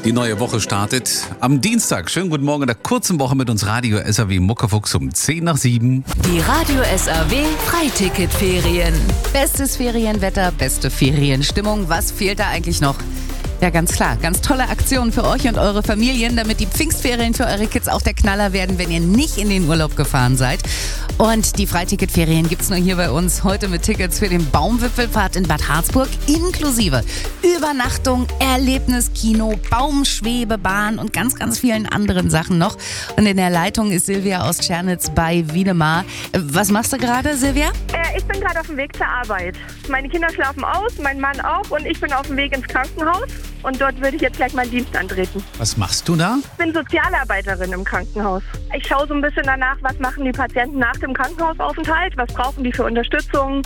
Die neue Woche startet am Dienstag. Schönen guten Morgen in der kurzen Woche mit uns Radio SAW Muckefuchs um 6:10. Die Radio SAW Freiticket-Ferien. Bestes Ferienwetter, beste Ferienstimmung. Was fehlt da eigentlich noch? Ja, ganz klar. Ganz tolle Aktionen für euch und eure Familien, damit die Pfingstferien für eure Kids auch der Knaller werden, wenn ihr nicht in den Urlaub gefahren seid. Und die Freiticket-Ferien gibt's nur hier bei uns. Heute mit Tickets für den Baumwipfelfahrt in Bad Harzburg inklusive Übernachtung, Erlebniskino, Baumschwebebahn und ganz, ganz vielen anderen Sachen noch. Und in der Leitung ist Silvia aus Tschernitz bei Wiedemar. Was machst du gerade, Silvia? Ich bin gerade auf dem Weg zur Arbeit. Meine Kinder schlafen aus, mein Mann auch und ich bin auf dem Weg ins Krankenhaus. Und dort würde ich jetzt gleich meinen Dienst antreten. Was machst du da? Ich bin Sozialarbeiterin im Krankenhaus. Ich schaue so ein bisschen danach, was machen die Patienten nach dem Krankenhausaufenthalt, was brauchen die für Unterstützung.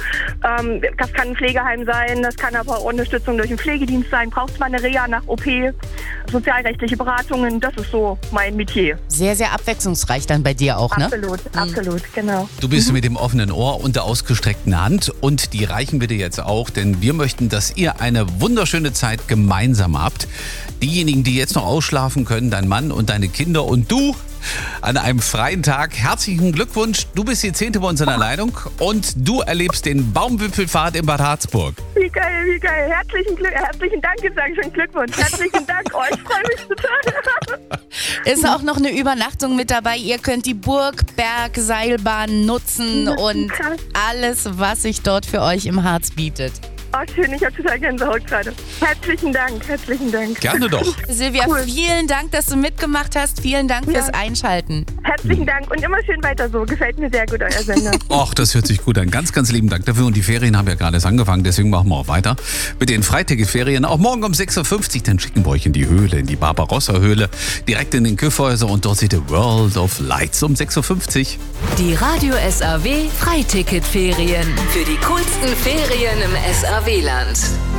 Das kann ein Pflegeheim sein, das kann aber auch Unterstützung durch den Pflegedienst sein. Braucht man eine Reha nach OP, sozialrechtliche Beratungen, das ist so mein Metier. Sehr, sehr abwechslungsreich dann bei dir auch, ne? Absolut, genau. Du bist mit dem offenen Ohr und der ausgestreckten Hand und die reichen wir dir jetzt auch, denn wir möchten, dass ihr eine wunderschöne Zeit gemeinsam habt. Diejenigen, die jetzt noch ausschlafen können, dein Mann und deine Kinder und du an einem freien Tag. Herzlichen Glückwunsch. Du bist die 10. bei uns in der Leitung und du erlebst den Baumwipfelfahrt in Bad Harzburg. Wie geil. Herzlichen Dank, jetzt sage ich schon Glückwunsch. Herzlichen Dank, ich freue mich total. Ist auch noch eine Übernachtung mit dabei. Ihr könnt die Burg, Berg, Seilbahn nutzen und alles, was sich dort für euch im Harz bietet. Oh, schön, ich habe total Gänsehaut gerade. Herzlichen Dank. Gerne doch. Silvia, vielen Dank, dass du mitgemacht hast. Vielen Dank fürs Einschalten. Herzlichen Dank und immer schön weiter so. Gefällt mir sehr gut, euer Sender. Och, das hört sich gut an. Ganz, ganz lieben Dank dafür. Und die Ferien haben ja gerade erst angefangen, deswegen machen wir auch weiter mit den Freiticket-Ferien. Auch morgen um 6:50 Uhr, dann schicken wir euch in die Höhle, in die Barbarossa-Höhle, direkt in den Kyffhäuser und dort seht ihr World of Lights um 6:50 Uhr. Die Radio SAW Freiticket-Ferien. Für die coolsten Ferien im SAW-Land.